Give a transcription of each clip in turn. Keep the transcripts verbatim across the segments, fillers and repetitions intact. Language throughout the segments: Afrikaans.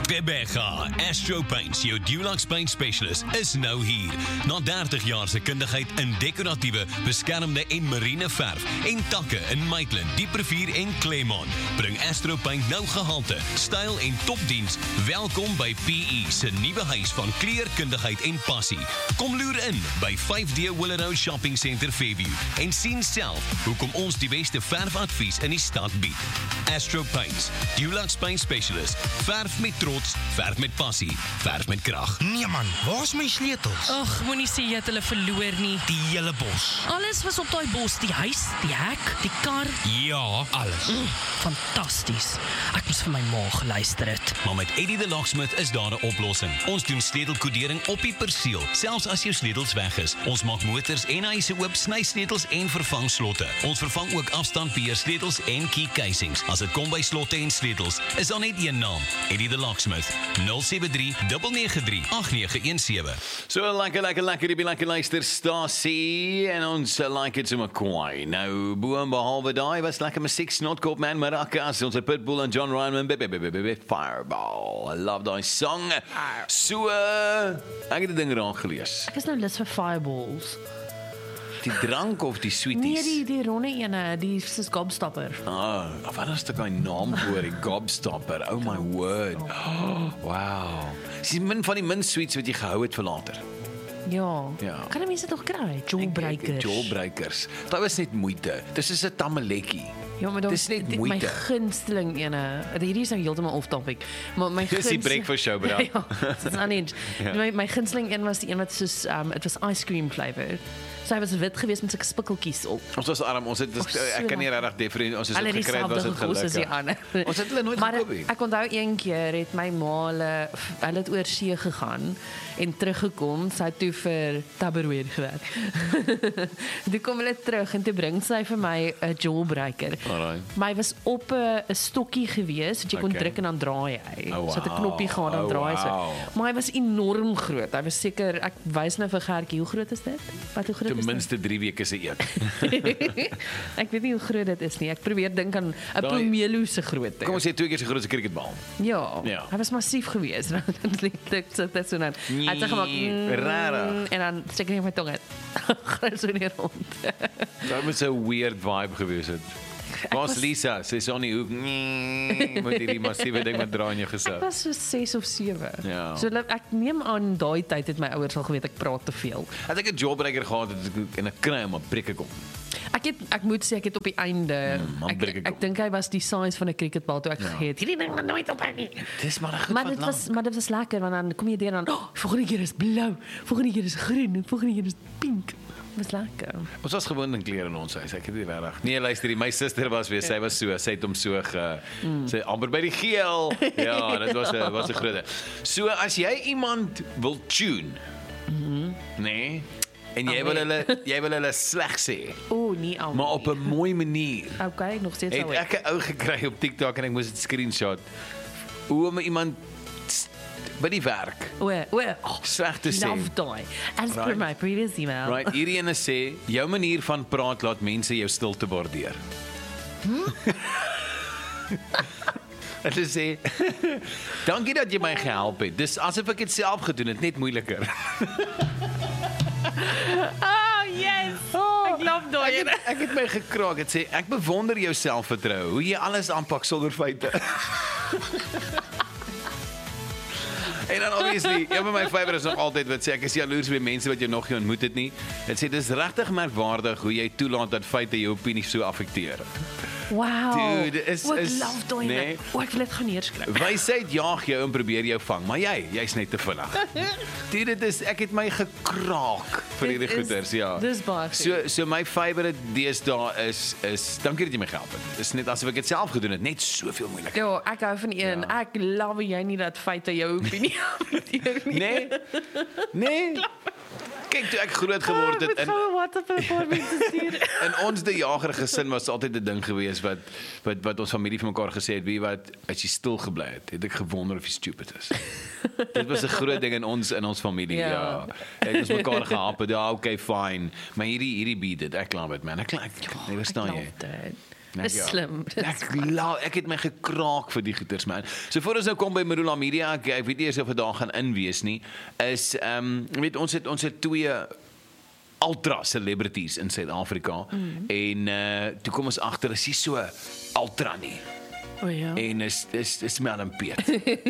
Bebega, Astro Paints, jou Dulux Paint Specialist, is nou hier. Na dertig jaar se kundigheid in dekoratiewe, beskermde en marine verf en takke in Maitland, Dieprevier en Claremont, bring Astro Paint nou gehalte, styl en topdiens. Welkom by P E se nuwe huis van kleurkundigheid en passie. Kom loer in by vyf D Willow Shopping Centre Fairview en sien self hoekom ons die beste verfadvies in die stad bied. Astro Paints, Dulux Paint Specialist, verf met trots, verf met passie, verf met krag. Nee man, waar is my sleutels? Ag, moenie sê jy het hulle verloor nie. Die hele bos. Alles was op daai bos, die huis, die hek, die kar. Ja, alles. Mm, fantasties. Ek moes vir my ma geluister het. Maar met Eddie the Locksmith is daar 'n oplossing. Ons doen sleutelkodering op die perseel, selfs as jou sleutels weg is. Ons maak motors en huise oop, sny sleutels en vervang slotte. Ons vervang ook afstandbeheer sleutels en key casings. As dit kom by slotte en sleutels, is daar net een naam, Eddie the Locksmith. nul sewe drie nege nege drie agt nege een sewe. So lekker, lekker, lekker, die lekker luisterstasie en ons like it so McCoy. Nou, bo en behalwe daai was lekker musiek, Snotkop Man, Maracas, ons Pitbull en John Ryan, Fireball. I love die song. So, uh, ek het die ding raak gelees. Ek is nou lus vir fireballs. Die drank of die sweeties? Nee, die, die ronde ene, die soos gobstopper. Ah, wat is dit 'n naam voor, die gobstopper? Oh my word. Oh, wow. Dis min van die min sweets wat jy gehou het vir later. Ja. Ja. Kan die mense toch kry? Jawbreakers. Jawbreakers. Dit was net moeite. Dis is 'n tammeletjie. Ja, maar dan, dis net die, moeite. My gunsteling ene, hierdie is nou heeltemal off topic, maar my Dis die breakfast show, bro. ja, dis aan edge. Ja. My, my gunsteling een was die een wat soos, um, it was ice cream flavored. So hy was wit geweest met sulke spikkeltjies op. Ons was arm, ons het dis, Oh, so ek kan nie regtig different, ons het Hulle dit het gekry, het was dit dieselfde gekos as die gelukkig. ander. Ons het hulle nooit Maar gekoop nie. ek onthou een keer het my ma hulle hulle het oor see gegaan en teruggekom, sy het toe vir Tupperware gewerk. Toe kom hulle terug en toe bring sy vir my 'n jawbreaker. Alright. Maar hy was op 'n 'n stokkie gewees, wat jy kon Okay. druk en dan draai hy. Oh, So 'n wow. knoppie gaan dan Oh, draai sy. wow. Maar hy was enorm groot. Hy was seker, ek wys nou vir Gertjie, hoe groot is dit? Wat hoe groot Ten is dit? minste drie weke se eet. Ek weet nie hoe groot dit is nie. Ek probeer dink aan 'n Daai- pomelo se grootte. Kom ons sê twee keer so groot as 'n cricketbal. Ja, Ja. hy was massief geweest. Dit sit dit so dan. Hy het sy gemaak Nee, rarig. en dan steek hy my tong uit. Gaan so nie rond. Dit moet 'n weird vibe gewees het. Waar's was- Lisa? Sy is aan die hoek. Nee, met hierdie massiewe ding wat dra in jou Ek gesig. was so ses of sewe. Ja. So ek neem aan daai tyd het my ouers al geweet ek praat te veel. As ek 'n jawbreaker gehad het en ek kry hom op breek kom. Ek het ek moet sê ek het op die einde Mm, man, ek breek ek ek op. dink hy was die size van 'n cricketbal toe ek Ja. gegee het. Hierdie ding gaan nooit ophou nie. Dis maar 'n goed Maar wat dit was lank. maar dit was lekker want dan kom jy deur en dan oh, volgende keer is blou, volgende keer is groen, en volgende keer is pink. Dit was lekker. Ons was gewoond in klere in ons huis. Ek het nie regtig. Nee, luister, my suster was weer, sy was so, sy het hom so ge mm. sy amper by die geel. Ja, dit was 'n was 'n groot ding. So as jy iemand wil tune. Mhm. Nee. En jy Oh, wil nee. hulle jy wil hulle sleg sê, O, oh, nie al. maar op 'n mooi manier. Okay, nog steeds Het al. ek 'n ou gekry op TikTok en ek moes dit screenshot. Hoe om iemand by die werk O, o, oh, sleg te sê. love die. As per Right. my previous email. Right, hierdie ene sê, jou manier van praat laat mense jou stilte waardeer. Hulle sê, dankie dat jy my gehelp het. Dis asof ek dit self gedoen het, net moeiliker. Oh, yes. Ek love daai. Ek het, ek het my gekraak. Dit sê, ek bewonder jou selfvertroue, hoe jy alles aanpak sonder feite. En dan obviously, ja, maar my favourite is nog altyd wat sê, ek is jaloers by mense wat jy nog nie ontmoet het nie. Dit sê, dis regtig merkwaardig hoe jy toelaat dat feite jou opinie so affekteer. Wow. Dude, is- o, ek is- love daai. nee. O, ek wil dit gaan neerskryf. Wysheid jaag jou en probeer jou vang, maar jy, jy's net te vinnig. Dude, dit is, ek het my gekraak vir hierdie Dit is- goeters, ja. dis baie goed. So, so my favourite deesdae is, is, dankie dat jy my gehelp het. Dis net asof ek dit self gedoen het, net soveel moeiliker. Ja, ek hou van een. Ja. Ek love jy nie dat feite jou opinie affekteer nie. Nee? Nee? Kyk, toe ek groot geword het, Ek moet in, gou 'n WhatsApp vir 'n paar mense stuur. in ons die jager gesin was altyd 'n ding gewees wat, wat, wat ons familie vir mekaar gesê het, wie wat, as jy stil gebly het, het ek gewonder of jy stupid is. Dit was 'n groot ding in ons in ons familie, ja. Ja. ja. Het ons mekaar gehelp, ja, okay, fine. Maar hierdie hierdie beat dit, ek glo dit man. Ek ek, ek, ek verstaan jy. Dit. Dis ja. slim. Dis Ek, la, ek het my gekraak vir die goeters, man. So voor ons nou kom by Marula Media, ek, ek weet nie eers of het daar gaan inwees nie, is, um, weet, ons het, ons het twee ultra celebrities in Suid-Afrika, mm. en uh, toe kom ons agter, is nie so ultra nie. O ja. En is, is, is Mel en Piet.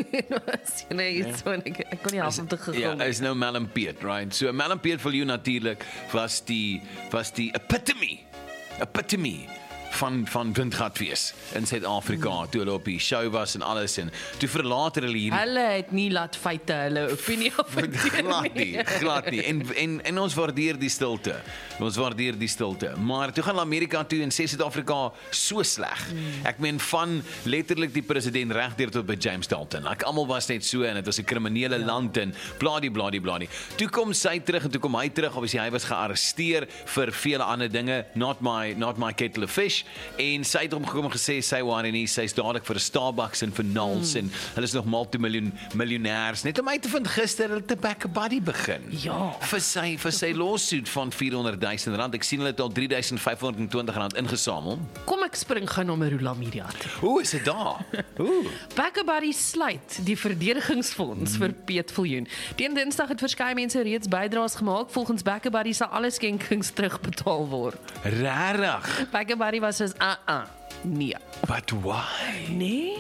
nee, iets van, ek, ek kon nie half om te gegaan. Ja, is nou Mel en Piet, right? So Mel en Piet vir jou natuurlik was die, was die epitome, epitome, van van Windgatfees in Suid-Afrika, hmm. toe hulle op die show was en alles, en toe verlaat hulle hier. Hulle het nie laat feite hulle opinie afverteer glad nie, glad nie, en, en, en ons waardeer die stilte, ons waardeer die stilte, maar toe gaan Amerika toe en sê Suid-Afrika so sleg, hmm. ek meen van letterlik die president regdeur tot by James Dalton, ek almal was net so, en het was 'n kriminele ja. land, en bladie, bladie, bladie, toe kom sy terug, en toe kom hy terug, obviously hy was gearresteer vir vele ander dinge, not my, not my kettle of fish, en sy het omgekom en gesê, sy waar en nie, sy is dadelik vir Starbucks en vir Knowles, mm. en hulle is nog multimiljonairs, net om uit te vind gister, hulle te back a buddy begin, ja. vir sy, vir sy lawsuit van vierhonderd duisend rand, ek sien hulle het al drie duisend vyf honderd en twintig rand ingesamel. Kom ek spring gaan na Marula Media toe. Hoe is dit daar? Hoe? Backabuddy sluit die verdedigingsfonds mm. vir Piet Viljoen. Teen Dinsdag het verskeie mense reeds bydraes gemaak, volgens Backabuddy sal alle skenkings terugbetaal word. Rarig. Backabuddy was soos, ah, uh, uh, nee. But why? Nee?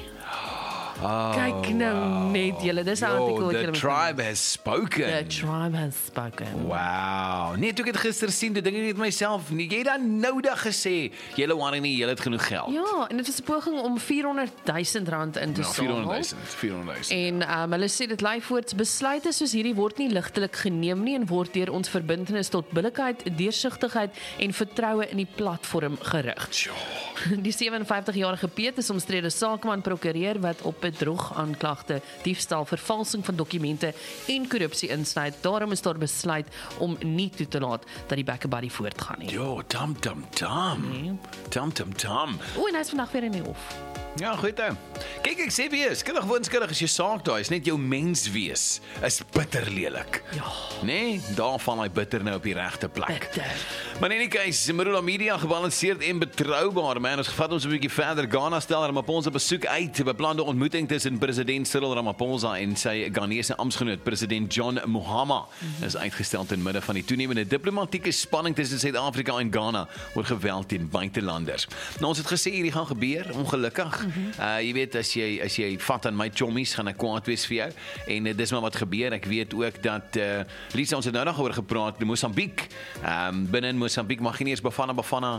Oh, Kyk nou wow. net julle, dis 'n artikel wat The julle tribe has spoken. The tribe has spoken. Wow. Nee, toe ek het gister sien, toe dink ek net myself, nee, jy het dan nou dag gesê, julle worry nie, julle het genoeg geld. Ja, en dit was 'n poging om vierhonderd duisend rand in te Ja, samel. vierhonderd duisend. En um, hulle sê dit lei voorts, besluite soos hierdie word nie ligtelik geneem nie en word deur ons verbintenis tot billikheid, deursigtigheid en vertroue in die platform gerig. Die sewenvyftigjarige Piet is omstrede sakeman prokureur wat op bedrog aanklagte, diefstal, vervalsing van dokumente en korrupsie insluit. Daarom is daar besluit om nie toe te laat dat die Backabuddy voortgaan nie. Jo, tam tam tam. Nee. Tam tam tam. O, en hy is vandag weer in die hof. Ja, goed hè. Kyk, ek sê weer, skuldig woonskuldig as jy saak daai, is net jou mens wees is bitter lelik. Ja. Nee, daar val hy bitter nou op die regte plek. Bitter. Maar in any case, Marula Media gebalanseerd en betroubaar, man. Ons gevat ons 'n bietjie verder. Ghana stel Ramaphosa besoek uit, 'n beplande ontmoeting tussen president Cyril Ramaphosa en sy Ghanese amptgenoot president John Mahama mm-hmm. is uitgestel ten midde van die toenemende diplomatieke spanning tussen Suid-Afrika en Ghana oor geweld teen buitelanders. Nou ons het gesê hierdie gaan gebeur, ongelukkig. Mm-hmm. Uh jy weet as jy as jy vat aan my chommies, gaan ek kwaad wees vir jou. En uh, dis maar wat gebeur. Ek weet ook dat uh Lisa ons het nou nog oor gepraat in Mosambiek. Ehm um, binne in Mosambiek mag jy nie eens Bafana Bafana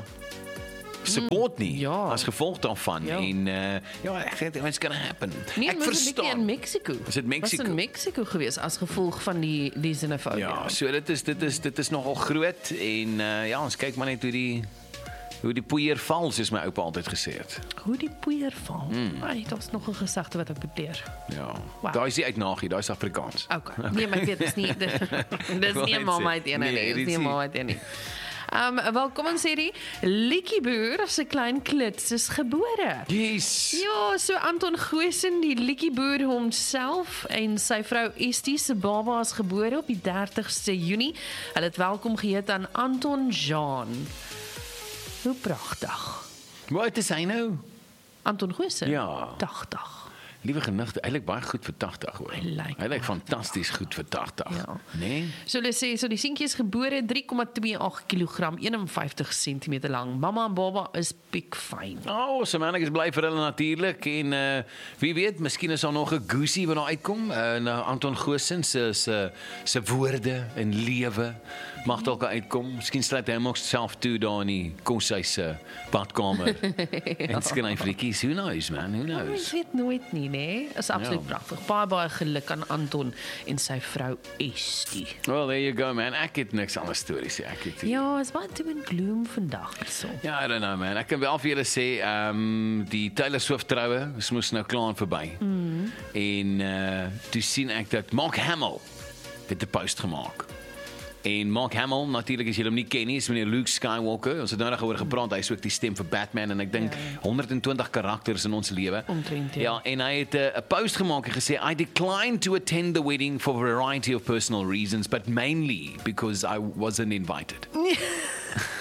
support nie, mm, ja. as gevolg daarvan. Ja. En uh, ja, ek sê it's gonna happen. Nee, ek verstaan. In Mexico. Is dit Mexico? Was in Mexico gewees as gevolg van die die xenofobie. Ja, so dit is dit is dit is nogal groot en uh, ja, ons kyk maar net hoe die hoe die poeier val, soos my oupa altyd gesê het. Hoe die poeier val? Mm. Ai, dit was nog 'n gesegde wat ek beteer. Ja. Wow. Daai is nie uitnagie, daai is Afrikaans. Okay. Nee, maar ek weet dis nie dis nie 'n mamma uit een nie, dis nie 'n mamma uit een nie. Um, wel, kom ons sê die Liedjieboer se klein klits is gebore. Yes. Ja, so Anton Goosen, die Liedjieboer homself en sy vrou Estie se baba is gebore op die dertigste Junie. Hulle het welkom geheet aan Anton Jean. Hoe pragtig. Wat is hy nou? Anton Goosen? Ja. tagtig. Liewe genigte, eintlik baie goed vir tagtig hoor. Hy lyk Hy lyk fantasties goed vir tagtig. Ja. Nee? So hulle sê, so die seentjie is gebore drie komma twee agt kilogram, eenenvyftig sentimeter lang. Mamma en baba is piekfyn. Oh, so man, ek is bly vir hulle natuurlik en uh, wie weet, miskien is daar nog 'n goesie wat daar uitkom. Uh, na Anton Goosen se se se woorde en lewe mag dalk uitkom. Miskien sluit hy hom ook self toe daar in die koshuis se badkamer. ja. En skyn frietjies, who knows man, who Ja, knows. ek weet nooit nie, nee. Is absoluut Ja. pragtig. Baie baie geluk aan Anton en sy vrou Estie. Well, there you go man. Ek het niks anders stories sê. Ek het Ja, is baie doom en gloom vandag so. Ja, I don't know man. Ek kan wel vir julle sê, ehm um, die Taylor Swift troue, is mos nou klaar en verby. Mm. En uh toe sien ek dat Mark Hamill het 'n post gemaak. En Mark Hamill, natuurlik as jy hom nie ken nie, is meneer Luke Skywalker. Ons het nou nog oor gepraat, hy is ook die stem vir Batman en ek dink Ja. honderd en twintig karakters in ons lewe. Omtrent, ja. Ja, en hy het 'n uh, post gemaak en gesê, I declined to attend the wedding for a variety of personal reasons, but mainly because I wasn't invited.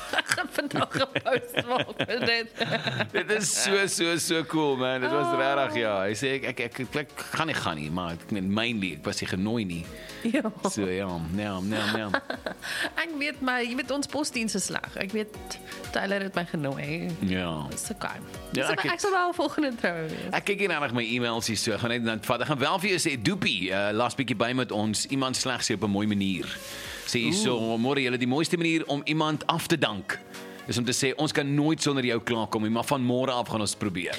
Ek gaan vandag 'n post maak vir dit. Dit is so so so cool man. Dit was oh. regtig ja. Hy sê ek ek ek, ek, ek gaan nie gaan nie, maar ek meen mainly ek was nie genooi nie. Ja. So ja, nee, nee, nee. Ek weet maar, jy weet ons posdiens is sleg. Ek weet Tyler het my genooi. Ja. Dis okay. Ja, So, ek het- ek sal wel volgende trou wees. Ek kyk hier nou my e-mails hier so. Ek gaan net dan vat. Ek gaan wel vir jou sê Doopie, uh, laas bietjie by met ons. Iemand sleg sê op 'n mooi manier. Sê hier so, môre julle die mooiste manier om iemand af te dank is om te sê ons kan nooit sonder jou klaarkom nie, maar van môre af gaan ons probeer.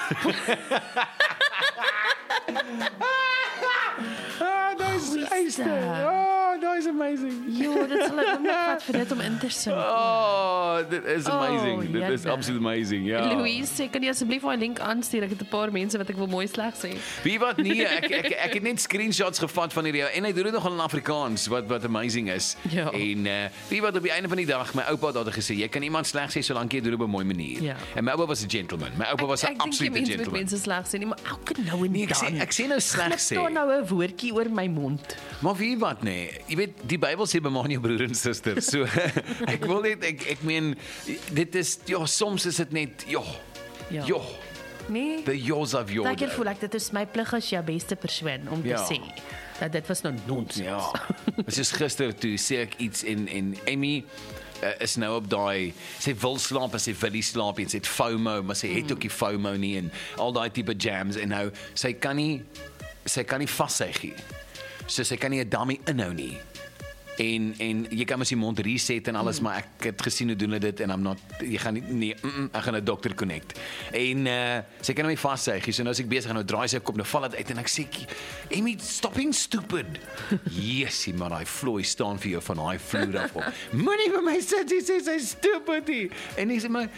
Ah, dis is dit? Oh, dis amazing. Jo, dit sal ek net vat vir dit om in te sing. Oh, dit is amazing. Oh, dit is jenne. absoluut amazing. Ja. Louise, sê kan jy asseblief daai link aanstuur? Ek het 'n paar mense wat ek wil mooi sleg sê. Wie wat nee, ek ek ek het net screenshots gevat van hierdie en hy doen dit nogal in Afrikaans wat wat amazing is. Ja. En uh, wie wat op die einde van die dag my oupa het altyd gesê jy kan iemand sleg sê solank jy dit doen op 'n mooi manier. Ja. En my oupa was 'n gentleman. My oupa was 'n Ek dink absolute mense met gentleman. mense sleg sê nie, maar elke nou en Nee, ek sê dan. ek sê nou sleg Glip sê. daar nou 'n woordjie oor my mond. Maar wie wat nee, jy weet die Bybel sê bemaan jou broer en suster. So ek wil net ek ek meen dit is ja soms is dit net ja. Ja. Ja. Nee. The yours of your. Ek voel ek dit is my plig as jou beste persoon om te Ja. sê dat dit was nou nonsens. Ja. Dit is gister toe sê ek iets en en Emmy uh, is nou op daai sy wil slaap en sy wil nie slaap en sy het FOMO maar sy het ook nie FOMO nie en al daai tipe jams en nou sy kan nie sy kan nie vasheg nie. So sy kan nie 'n dummy inhou nie. En en jy kan mos die mond reset en alles, mm. maar ek het gesien hoe doen hulle dit en I'm not jy gaan nie nee, mm -mm, ek gaan 'n dokter connect. En uh sy kan hom nie vasheg nie. So nou as ek besig gaan nou draai sy kop nou val dit uit en ek sê Emmy stop being stupid. Yesie maar daai vloei staan vir jou van daai vloer af op. Moenie vir my sê jy sê sy stupid nie. En hy sê maar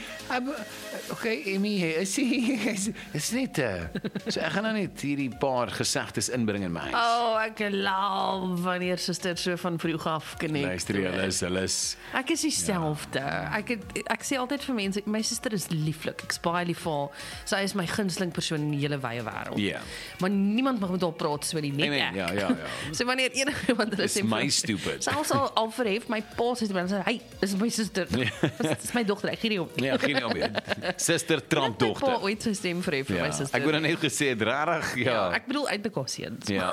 okay Emmy, is hy is net uh, so ek gaan nou net hierdie paar gesegdes inbring in my huis. Oh, ek love wanneer suster so van vroeg af connect. Luister jy, hulle is hulle is Ek is dieselfde. Ja. Ek het, ek sê altyd vir mense, my suster is lieflik. Ek's baie lief vir haar. Sy is my gunsteling persoon in die hele wye wêreld. Ja. Maar niemand mag met haar praat so nie, net Amen, ek. ja, ja, ja. So wanneer enige iemand hulle Dis sê my stupid. Selfs al al verhef my pa sê dan sê hy, dis my suster. Dis dis my dogter, ek gee nie om. Nee, geen nie meer. Suster Trump My pa dogter. ooit sy stem verhef vir Ja. my suster. Ek wou dan net gesê het rarig, ja. Ja, ek bedoel uit mekaar seuns. Ja.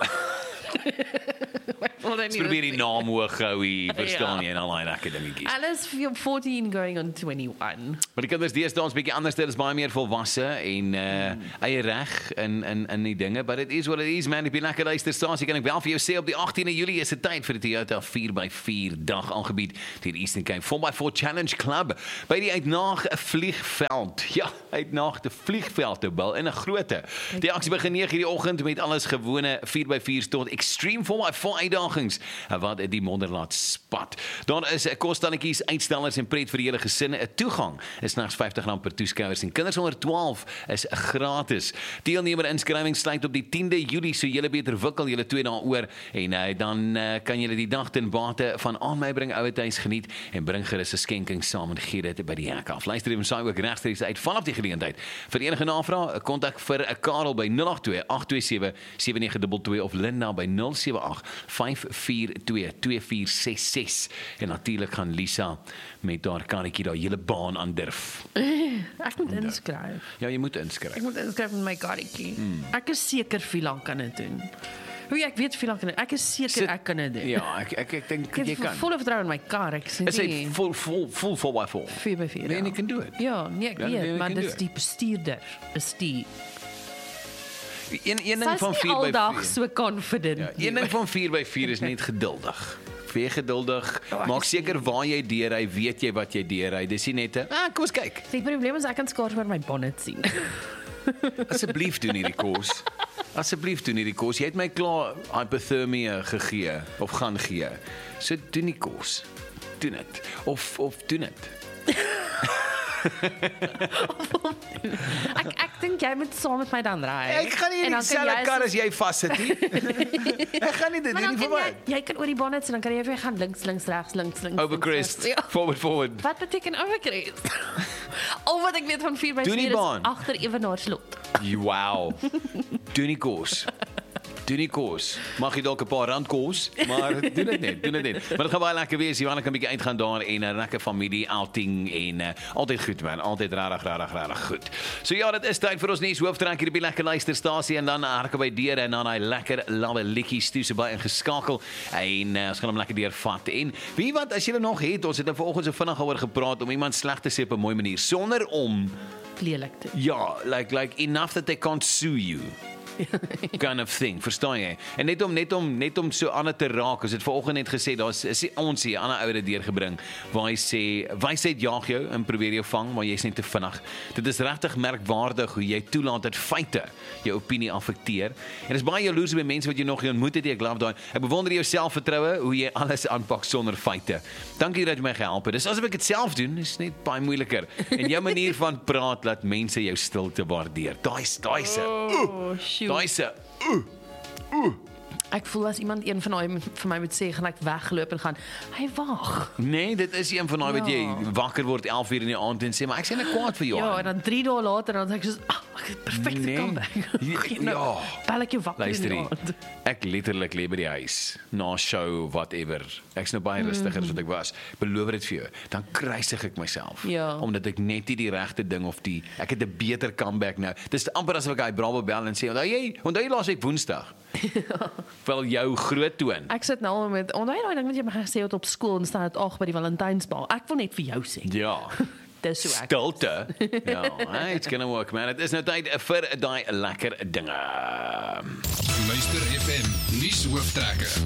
Ons probeer die naam hoog hou hier, verstaan jy, en al daai lekker dingetjies. Alice fourteen going on twenty-one. Maar die kinders deesdae ons bietjie anders, dit is baie meer volwasse en uh mm. eie reg in in in die dinge, but it is what it is man. Ek ben lekker luister saans. Ek kan ek wel vir jou sê op die agtiende Julie is dit tyd vir die Toyota vier by vier dag aangebied deur Eastern Cape four by four Challenge Club by die Uitnaag vliegveld. Ja, Uitnaag die vliegveld te bal in 'n grootte. Die aksie begin nege hierdie oggend met alles gewone vier by vier tot extreme four by four uitdagings wat die modder laat spat. Daar is kostalletjies, uitstellers en pret vir die hele gesinne. 'n Toegang is slegs vyftig rand per toeskouers en kinders onder twaalf is gratis. Deelnemer inskrywing sluit op die tiende Julie, so julle beter wikkel julle twee daaroor en uh, dan uh, kan julle die dag ten bate van aan my bring ouer huis geniet en bring gerus 'n skenking saam en gee dit by die hek af. Luister even saai ook regstreeks uit vanaf die geleentheid. Vir enige navrae, kontak vir 'n Karel by nul agt twee agt twee sewe sewe nege twee twee of Linda by nul sewe agt vyf vier twee twee vier ses ses en natuurlik gaan Lisa met haar karretjie daai hele baan aandurf. Ek moet inskryf. Ja, jy moet inskryf. Ek moet inskryf met my karretjie. Hmm. Ek is seker Philan kan dit doen. Hoe ek weet Philan kan dit. Ek is seker Sit, ek kan dit doen. Ja, ek ek ek dink Ek jy het kan. volle vertroue in my kar. Ek sê Is hy nie full full full four by four? vier by vier. Nee, ja. jy kan doen dit. Ja, nee, ek Ja, weet, nee, maar jy kan dit doen is die bestuurder. Is die Een een ding Sy's van nie vier by aldag vier. so confident. Ja, nie. een ding van vier by vier is net geduldig. Wees geduldig. Oh, ek Maak is seker waar jy deurry, weet jy wat jy deurry. Dis nie net 'n ah, kom ons kyk. Die probleem is ek kan skaars maar my bonnet sien. Asseblief doen hierdie kos. Asseblief doen hierdie kos. Jy het my klaar hypothermia gegee of gaan gee. So doen die kos. Doen dit. Of of doen dit. ek ek dink jy moet saam met my dan ry. Ek gaan nie in En dan kan dieselfde jy kar as- as jy vassit nie. Ek gaan nie dit Maar doen dan nie vir kan my. jy, jy kan oor die bonnet en dan kan jy weer gaan links links regs links links. Over links, crest. regs. Ja. Forward forward. Wat beteken overcrest? Al wat ek weet van vier by Doen die vier is baan. agter Ewenaar slot. Wow. Doen die kos. Doen nie kos. Mag jy dalk 'n paar rand kos, maar doen dit net, doen dit net. Maar dit gaan baie lekker wees. Johanna kan 'n bietjie uitgaan daar en 'n lekker familie outing en uh, altyd goed man, altyd regtig regtig regtig goed. So ja, dit is tyd vir ons nuus hooftrek hier op die lekker luisterstasie en dan harke by deure en dan daai lekker lawwe liedjies toe so baie ingeskakel en uh, ons gaan hom lekker deurvat. En wie wat as jy nog het, ons het nou vanoggend so vinnig oor gepraat om iemand sleg te sê op 'n mooi manier sonder om lelik te. ja, like like enough that they can't sue you. kind of thing, verstaan jy? En net om net om net om so aan te raak, as dit vanoggend net gesê, daar's is ons hier 'n ander ouer deurgebring waar hy sê wysheid jaag jou en probeer jou vang, maar jy's net te vinnig. Dit is regtig merkwaardig hoe jy toelaat dat feite jou opinie affekteer. En dis baie jaloers by mense wat jy nog nie ontmoet het, ek glo daai. Ek bewonder jou selfvertroue hoe jy alles aanpak sonder feite. Dankie dat jy my gehelp het. Dis asof ek dit self doen, is net baie moeiliker. En jou manier van praat laat mense jou stilte waardeer. Daai's daai's. Oh, Daai's. Uh, uh. Ek voel as iemand een van daai vir my moet sê, gaan ek weggeloop en gaan, hy wag. Nee, dit is een van daai wat jy wakker word elf uur in die aand en sê, maar ek sê net kwaad vir jou. Ja, en dan drie dae later dan sê ek soos, ag, ek het perfekte Nee. comeback. Ja. nou, bel ek jou wakker Luister in die hier, aand. ek letterlik lê by die huis, na show, whatever. Ek's nou baie rustiger as wat ek was. Beloof dit vir jou. Dan kruisig ek myself. Ja. Omdat ek net nie die regte ding of die, ek het 'n beter comeback nou. Dis amper asof ek hy Bravo bel en sê, onthou jy, onthou jy laasweek Woensdag? Wel jou groot toon. Ek sit nou al met, onthou jy daai ding wat jy my gesê het op skool en staan dit ag by die Valentynsbal. Ek wil net vir jou sê. Ja. Dis so ek. Stilte. Ja, hey, it's gonna work man. Dit is nou tyd vir daai lekker dinge. Luister F M, nuus hooftrekker.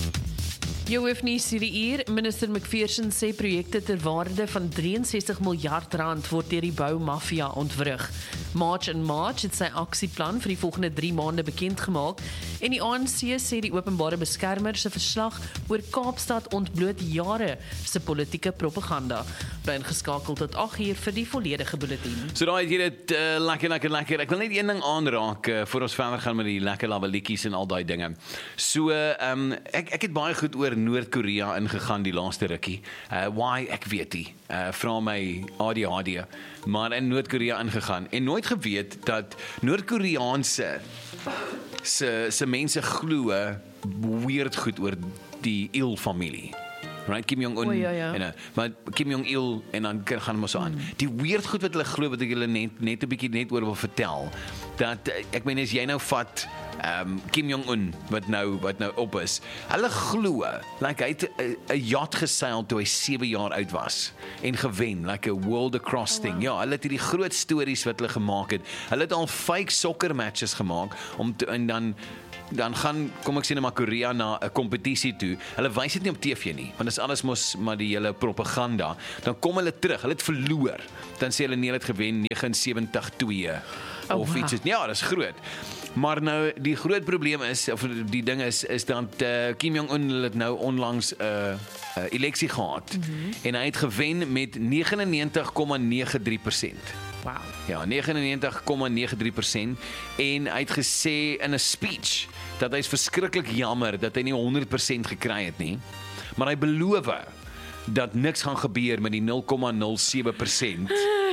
Jou hoofnuus hierdie uur, minister McPherson sê projekte ter waarde van drieënsestig miljard rand word deur die boumafia ontwrig. March en March het sy aksieplan vir die volgende drie maande bekend gemaak en die A N C sê die openbare beskermer se verslag oor Kaapstad ontbloot jare se politieke propaganda. Bly ingeskakel tot agt uur vir die volledige bulletin. So daai het jy dit uh, lekker lekker lekker. Ek wil net een ding aanraak uh, voor ons verder gaan met die lekker lawelietjies en al daai dinge. So ehm um, ek ek het baie goed oor Noord-Korea ingegaan die laaste rukkie. Uh why ek weet nie. Uh vra my A D H D, maar in Noord-Korea ingegaan en nooit geweet dat Noord-Koreaanse se se mense glo weird goed oor die Il familie. Right, Kim Jong-un O, ja, ja. en uh, maar Kim Jong-il en dan gaan ons so aan. Die weird goed wat hulle glo wat ek julle net net 'n bietjie net oor wil vertel. Dat ek meen as jy nou vat um, Kim Jong-un wat nou wat nou op is. Hulle glo like hy het 'n yacht geseil toe hy sewe jaar oud was en gewen, like 'n world across thing. Ja, hulle het hierdie groot stories wat hulle gemaak het. Hulle het al fake soccer matches gemaak om te, en dan dan gaan, kom ek sê net maar Korea na 'n kompetisie toe. Hulle wys dit nie op T V nie, want dit is alles mos maar die hele propaganda. Dan kom hulle terug, hulle het verloor. Dan sê hulle nee, hulle het gewen negenensewentig twee Oh, of iets. wow. Ja, dis groot. Maar nou die groot probleem is of die ding is is dat uh, Kim Jong-un het nou onlangs 'n uh, uh, eleksie gehad mm-hmm. en hy het gewen met negenennegentig komma nege drie persent. Wow. Ja, negenennegentig komma nege drie persent en hy het gesê in 'n speech dat hy is verskriklik jammer dat hy nie honderd persent gekry het nie. Maar hy beloof dat niks gaan gebeur met die nul komma nul sewe persent.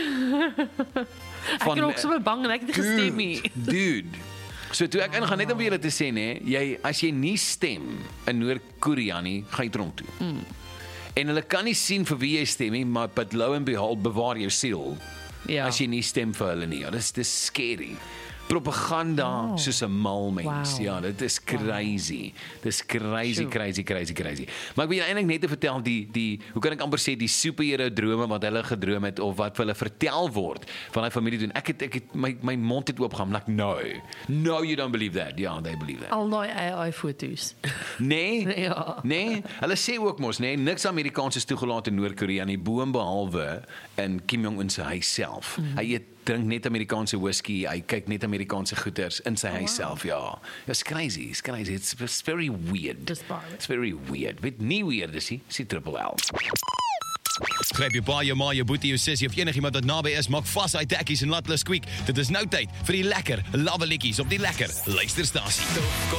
Ek is ook so bang en ek het nie gestem nie. Dude. So toe ek ingaan net om vir julle te sê nê, jy as jy nie stem in Noord-Korea nie, gaan jy tronk toe. Mm. En hulle kan nie sien vir wie jy stem nie, maar but lo and behold bewaar jou siel. Ja. As jy nie stem vir hulle nie. Ja, dis dis scary. Propaganda Wow. soos 'n mal mens. Wow. Ja, dit is crazy. Dis crazy, Sjoe. crazy, crazy, crazy. Maar ek wil eintlik net te vertel die die hoe kan ek amper sê die superhero drome wat hulle gedroom het of wat vir hulle vertel word van hy familie doen. Ek het ek het my my mond het oopgegaan. Like no. No, you don't believe that. Ja, yeah, they believe that. Al daai A I foto's. Nee. Ja. Nee, hulle sê ook mos nee, niks Amerikaans is toegelaat in Noord-Korea nie, boom behalwe in Kim Jong-un se huis self. Mm-hmm. Hy eet drink net Amerikaanse whisky, hy kyk net Amerikaanse goeders in sy oh, huis self, ja. It's crazy, it's crazy, it's, it's very weird. Dis baie. It's very weird. Weet nie weird is hy, sy triple L. Gryp jou pa, jou ma, jou boetie, jou sussie of enigiemand wat naby is, maak vas uit tekkies en laat hulle squeak. Dit is nou tyd vir die lekker lawwe liedjies op die lekker luisterstasie.